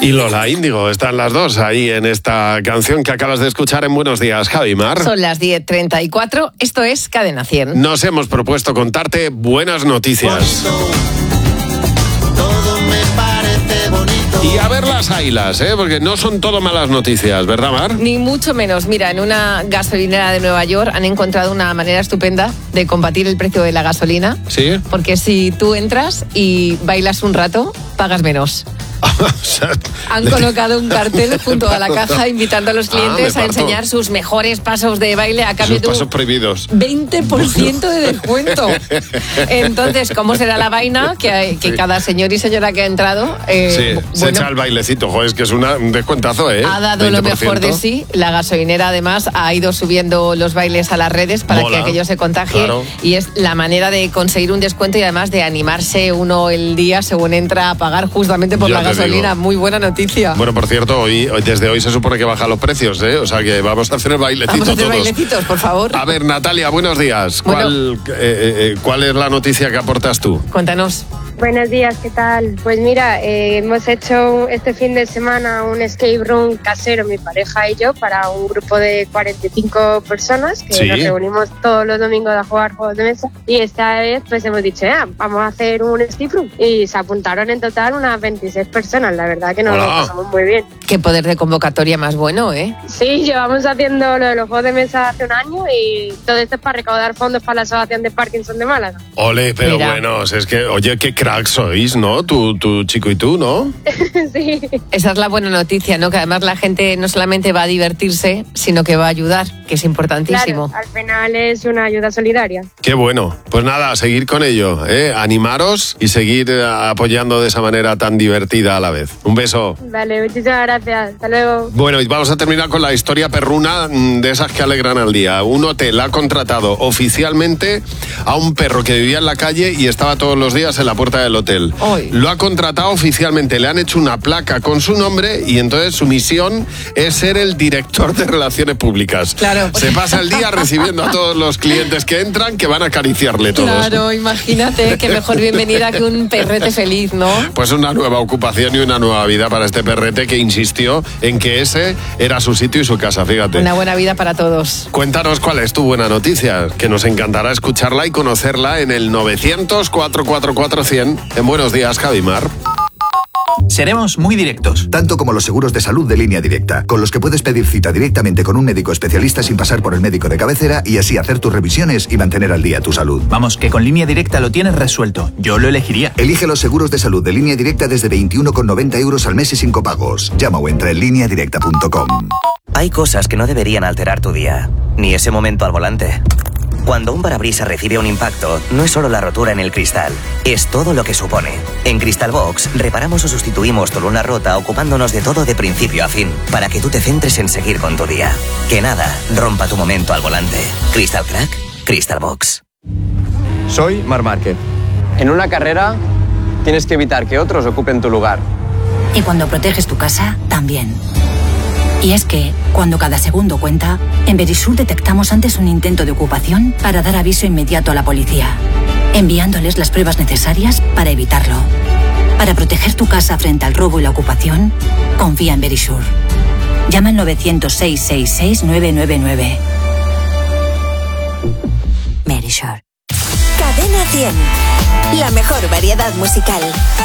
Y Lola Índigo, están las dos ahí en esta canción que acabas de escuchar en Buenos Días, Javi Mar. Son las 10:34, esto es Cadena 100. Nos hemos propuesto contarte buenas noticias. Todo me parece bonito. Y a ver las ailas, porque no son todo malas noticias, ¿verdad, Mar? Ni mucho menos. Mira, en una gasolinera de Nueva York han encontrado una manera estupenda de combatir el precio de la gasolina. ¿Sí? Porque si tú entras y bailas un rato, pagas menos. Han colocado un cartel junto a la caja invitando a los clientes a enseñar sus mejores pasos de baile a cambio de pasos prohibidos. 20% de descuento. Entonces, ¿cómo será la vaina? Que cada señor y señora que ha entrado... se echa el bailecito, joder, es que es un descuentazo, Ha dado 20%. Lo mejor de sí. La gasolinera, además, ha ido subiendo los bailes a las redes para que aquello se contagie. Claro. Y es la manera de conseguir un descuento y además de animarse uno el día según entra a pagar justamente por la gasolina. Muy buena noticia. Bueno, por cierto, desde hoy se supone que bajan los precios, O sea que vamos a hacer el bailecito Vamos a hacer todos. bailecitos, por favor. A ver, Natalia, buenos días. ¿Cuál es la noticia que aportas tú? Cuéntanos. Buenos días, ¿qué tal? Pues mira, hemos hecho este fin de semana un escape room casero, mi pareja y yo, para un grupo de 45 personas que nos reunimos todos los domingos a jugar juegos de mesa. Y esta vez pues hemos dicho, vamos a hacer un escape room. Y se apuntaron en total unas 26 personas, la verdad que nos lo pasamos muy bien. Qué poder de convocatoria más bueno, Sí, llevamos haciendo lo de los juegos de mesa hace un año y todo esto es para recaudar fondos para la Asociación de Parkinson de Málaga. Ole, pero Mira. bueno, es que, oye, qué crack sois, ¿no? Tu chico y tú, ¿no? Sí. Esa es la buena noticia, ¿no? Que además la gente no solamente va a divertirse, sino que va a ayudar, que es importantísimo. Claro, al final es una ayuda solidaria. Qué bueno. Pues nada, a seguir con ello, Animaros y seguir apoyando de esa manera tan divertida a la vez. Un beso. Vale, muchísimas gracias. Hasta luego. Bueno, y vamos a terminar con la historia perruna de esas que alegran al día. Un hotel ha contratado oficialmente a un perro que vivía en la calle y estaba todos los días en la puerta del hotel. Ay. Lo ha contratado oficialmente, le han hecho una placa con su nombre y entonces su misión es ser el director de relaciones públicas. Claro. Se pasa el día recibiendo a todos los clientes que entran, que van a acariciarle todos. Claro, imagínate, qué mejor bienvenida que un perrete feliz, ¿no? Pues una nueva ocupación y una nueva vida para este perrete que insistió en que ese era su sitio y su casa, fíjate. Una buena vida para todos. Cuéntanos cuál es tu buena noticia, que nos encantará escucharla y conocerla en el 900-444-100 en Buenos Días, Javi Mar. Seremos muy directos. Tanto como los seguros de salud de Línea Directa, con los que puedes pedir cita directamente con un médico especialista sin pasar por el médico de cabecera y así hacer tus revisiones y mantener al día tu salud. Vamos, que con Línea Directa lo tienes resuelto. Yo lo elegiría. Elige los seguros de salud de Línea Directa desde 21,90 € al mes y sin copagos. Llama o entra en lineadirecta.com. Hay cosas que no deberían alterar tu día, ni ese momento al volante. Cuando un parabrisas recibe un impacto, no es solo la rotura en el cristal, es todo lo que supone. En Crystal Box reparamos o sustituimos tu luna rota ocupándonos de todo de principio a fin, para que tú te centres en seguir con tu día. Que nada rompa tu momento al volante. Crystal Crack, Crystal Box. Soy Marc Márquez. En una carrera tienes que evitar que otros ocupen tu lugar. Y cuando proteges tu casa, también. Y es que, cuando cada segundo cuenta, en Verisur detectamos antes un intento de ocupación para dar aviso inmediato a la policía, enviándoles las pruebas necesarias para evitarlo. Para proteger tu casa frente al robo y la ocupación, confía en Verisur. Llama al 900-666-999. Verisur. Cadena 100. La mejor variedad musical.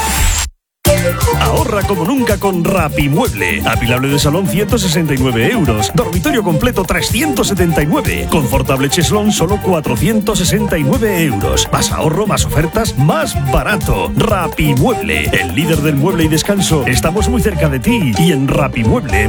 Ahorra como nunca con Rapimueble. Apilable de salón 169 €. Dormitorio completo 379. Confortable cheslón solo 469 €. Más ahorro, más ofertas, más barato. Rapimueble, el líder del mueble y descanso. Estamos muy cerca de ti y en rapimueble.es.